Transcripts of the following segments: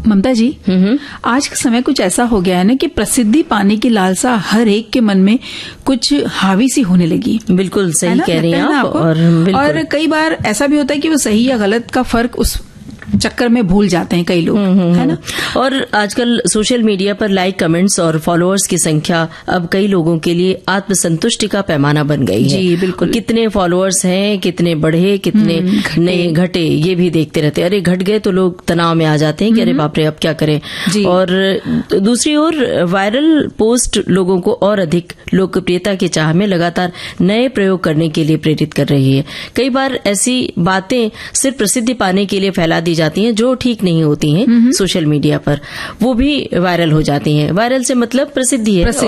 ममता जी, आज का समय कुछ ऐसा हो गया है ना कि प्रसिद्धि पाने की लालसा हर एक के मन में कुछ हावी सी होने लगी। बिल्कुल सही कह रही हैं आप। और कई बार ऐसा भी होता है कि वो सही या गलत का फर्क उस चक्कर में भूल जाते हैं कई लोग, है ना। और आजकल सोशल मीडिया पर लाइक, कमेंट्स और फॉलोअर्स की संख्या अब कई लोगों के लिए आत्मसंतुष्टि का पैमाना बन गई है। जी बिल्कुल। कितने फॉलोअर्स हैं, कितने बढ़े, कितने नए घटे, ये भी देखते रहते हैं। अरे घट गए तो लोग तनाव में आ जाते हैं कि अरे बाप रे अब क्या करें। और दूसरी ओर वायरल पोस्ट लोगों को और अधिक लोकप्रियता की चाह में लगातार नए प्रयोग करने के लिए प्रेरित कर रही है। कई बार ऐसी बातें सिर्फ प्रसिद्धि पाने के लिए फैला दी जाती हैं जो ठीक नहीं होती हैं सोशल मीडिया पर, वो भी वायरल हो जाती हैं। वायरल से मतलब प्रसिद्धि है।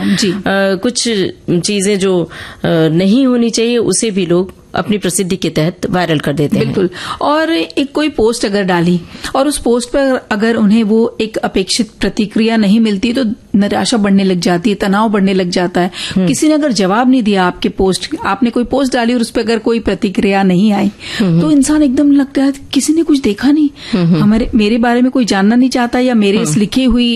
और कुछ चीजें जो नहीं होनी चाहिए उसे भी लोग अपनी प्रसिद्धि के तहत वायरल कर देते हैं। बिल्कुल। और एक कोई पोस्ट अगर डाली और उस पोस्ट पर अगर उन्हें वो एक अपेक्षित प्रतिक्रिया नहीं मिलती तो निराशा बढ़ने लग जाती है, तनाव बढ़ने लग जाता है। किसी ने अगर जवाब नहीं दिया आपके पोस्ट, आपने कोई पोस्ट डाली और उस पर अगर कोई प्रतिक्रिया नहीं आई तो इंसान एकदम लगता है किसी ने कुछ देखा नहीं, मेरे बारे में कोई जानना नहीं चाहता, या मेरे इस लिखी हुई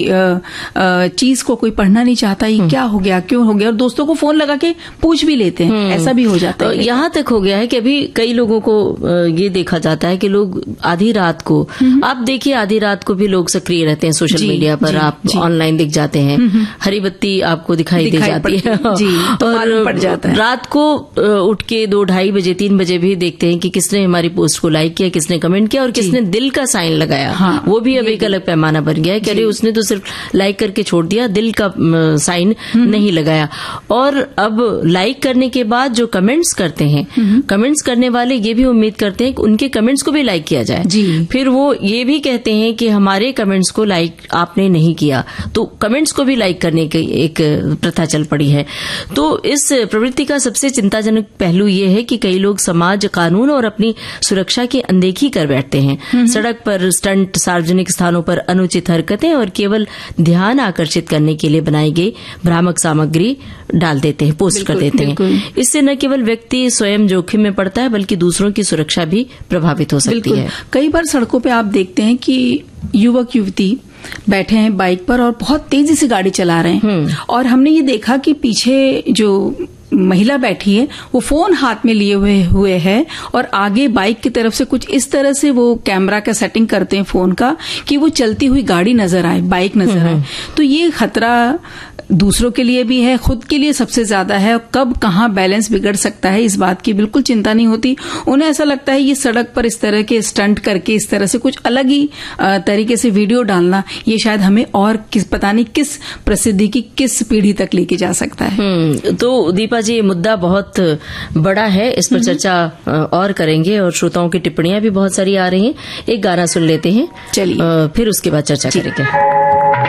चीज को कोई पढ़ना नहीं चाहता, ये क्या हो गया, क्यों हो गया। और दोस्तों को फोन लगा के पूछ भी लेते हैं, ऐसा भी हो जाता है। यहाँ तक हो गया है कि अभी कई लोगों को ये देखा जाता है कि लोग आधी रात को, आप देखिए आधी रात को भी लोग सक्रिय रहते हैं सोशल मीडिया पर। आप ऑनलाइन दिख जाते हैं, हरी बत्ती आपको दिखाई दे जाती है। तो और पड़ जाता है। रात को उठ के 2, 2:30 बजे, 3 बजे भी देखते हैं कि किसने हमारी पोस्ट को लाइक किया, किसने कमेंट किया और किसने दिल का साइन लगाया। वो भी अब एक अलग पैमाना बन गया है कि अरे उसने तो सिर्फ लाइक करके छोड़ दिया, दिल का साइन नहीं लगाया। और अब लाइक करने के बाद जो कमेंट्स करते हैं, कमेंट्स करने वाले ये भी उम्मीद करते हैं कि उनके कमेंट्स को भी लाइक किया जाए। फिर वो ये भी कहते हैं कि हमारे कमेंट्स को लाइक आपने नहीं किया, तो कमेंट्स को भी लाइक करने की एक प्रथा चल पड़ी है। तो इस प्रवृत्ति का सबसे चिंताजनक पहलू ये है कि कई लोग समाज, कानून और अपनी सुरक्षा की अनदेखी कर बैठते हैं। सड़क पर स्टंट, सार्वजनिक स्थानों पर अनुचित हरकतें और केवल ध्यान आकर्षित करने के लिए बनाई गई भ्रामक सामग्री डाल देते हैं, पोस्ट कर देते हैं। इससे न केवल व्यक्ति स्वयं जोखिम में पड़ता है बल्कि दूसरों की सुरक्षा भी प्रभावित हो सकती है। कई बार सड़कों पे आप देखते हैं कि युवक युवती बैठे हैं बाइक पर और बहुत तेजी से गाड़ी चला रहे हैं, और हमने ये देखा कि पीछे जो महिला बैठी है वो फोन हाथ में लिए हुए है और आगे बाइक की तरफ से कुछ इस तरह से वो कैमरा का सेटिंग करते हैं फोन का कि वो चलती हुई गाड़ी नजर आए, बाइक नजर आए। तो ये खतरा दूसरों के लिए भी है, खुद के लिए सबसे ज्यादा है। कब कहाँ बैलेंस बिगड़ सकता है इस बात की बिल्कुल चिंता नहीं होती। उन्हें ऐसा लगता है ये सड़क पर इस तरह के स्टंट करके इस तरह से कुछ अलग ही तरीके से वीडियो डालना, ये शायद हमें और पता नहीं किस प्रसिद्धि की किस पीढ़ी तक लेके जा सकता है। तो दीपा जी, ये मुद्दा बहुत बड़ा है, इस पर चर्चा और करेंगे और श्रोताओं की टिप्पणियां भी बहुत सारी आ रही हैं। एक गाना सुन लेते हैं, चलिए, फिर उसके बाद चर्चा करेंगे।